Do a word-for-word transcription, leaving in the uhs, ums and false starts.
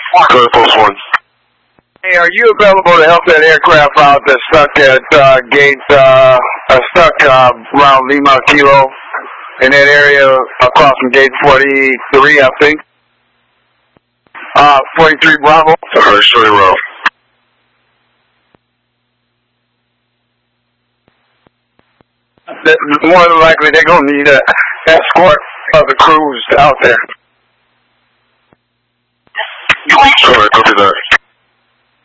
Go to post one. Hey, are you available to help that aircraft out that's stuck at uh, gate, uh, uh, stuck uh, around Lima Kilo in that area across from gate forty-three, I think? Uh, forty-three Bravo. Alright, show you around. More than likely, they're going to need an escort of the crews out there. Alright, copy that.